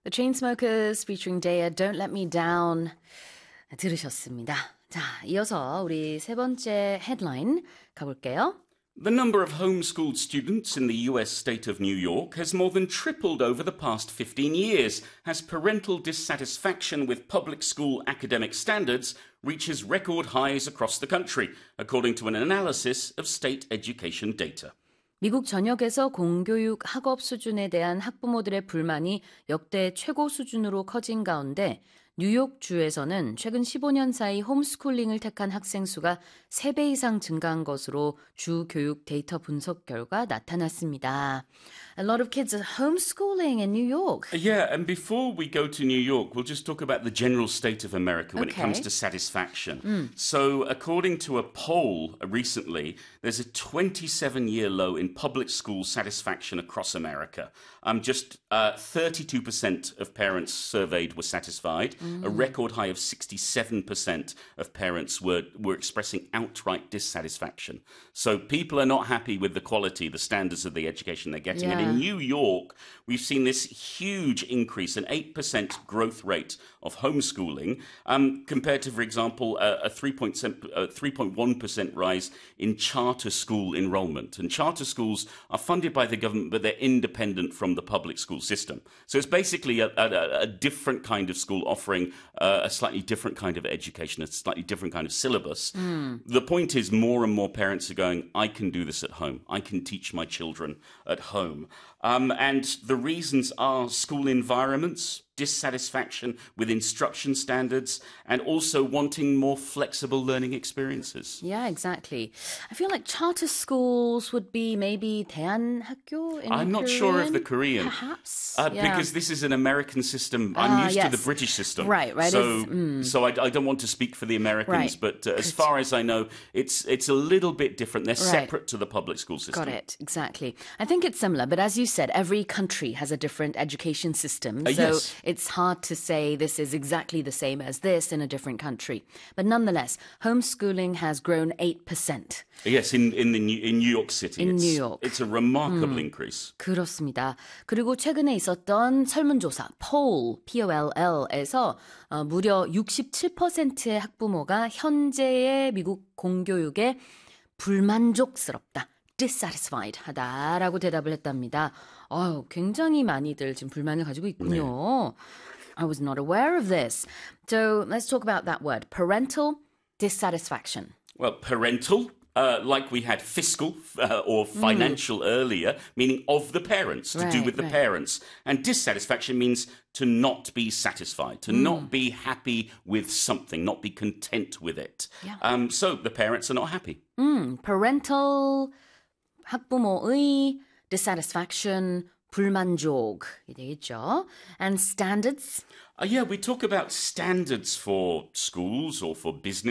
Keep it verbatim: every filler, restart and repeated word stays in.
The Chainsmokers featuring Daya, Don't Let Me Down 들으셨습니다. 자, 이어서 우리 세 번째 헤드라인 가볼게요. The number of homeschooled students in the U S state of New York has more than tripled over the past fifteen years as parental dissatisfaction with public school academic standards reaches record highs across the country, according to an analysis of state education data. 미국 전역에서 공교육 학업 수준에 대한 학부모들의 불만이 역대 최고 수준으로 커진 가운데 뉴욕주에서는 최근 십오 년 사이 홈스쿨링을 택한 학생 수가 세 배 이상 증가한 것으로 주 교육 데이터 분석 결과 나타났습니다. A lot of kids are homeschooling in New York. Yeah, and before we go to New York, we'll just talk about the general state of America when Okay. it comes to satisfaction. Mm. So, according to a poll recently, there's a twenty-seven-year low in public school satisfaction across America. Um, just uh, thirty-two percent of parents surveyed were satisfied. Mm. A record high of sixty-seven percent of parents were, were expressing outright dissatisfaction. So, people are not happy with the quality, the standards of the education they're getting. Yeah. And in New York, we've seen this huge increase, an eight percent growth rate of homeschooling, um, compared to, for example, a, a three point one percent rise in charter school enrollment. And charter schools are funded by the government, but they're independent from the public school system. So it's basically a, a, a different kind of school offering uh, a slightly different kind of education, a slightly different kind of syllabus. Mm. The point is more and more parents are going, I can do this at home. I can teach my children at home. Um, and the reasons are school environments, dissatisfaction with instruction standards, and also wanting more flexible learning experiences. Yeah, exactly. I feel like charter schools would be maybe 대안학교 in I'm not Korean, sure of the Korean. Perhaps. Uh, yeah. Because this is an American system. I'm Ah, used yes. to the British system. Right, right. So, It's, mm. so I, I don't want to speak for the Americans, Right. but uh, as far as I know, it's it's a little bit different. They're Right. separate to the public school system. Got it, exactly. I think it's similar, but as you said, every country has a different education system. Uh, so yes. it's hard to say this is exactly the same as this in a different country. But nonetheless, homeschooling has grown eight percent. Yes, in in the New, in New York City. In it's, New York. It's a remarkable increase. 그렇습니다. 그리고 최근에 있었던 설문조사 poll, P O L L에서 어, 무려 육십칠 퍼센트의 학부모가 현재의 미국 공교육에 불만족스럽다. dissatisfied 하다라고 대답을 했답니다. 아유, 굉장히 많이들 지금 불만을 가지고 있군요. 네. I was not aware of this. So let's talk about that word. Parental dissatisfaction. Well, parental, uh, like we had fiscal uh, or financial mm. earlier, meaning of the parents, to right, do with the right. parents. And dissatisfaction means to not be satisfied, to mm. not be happy with something, not be content with it. Yeah. Um, so the parents are not happy. Mm, parental, 학부모의 dissatisfaction, 불만족이 되겠죠. And standards? Uh, yeah, we talk about standards for schools or for business.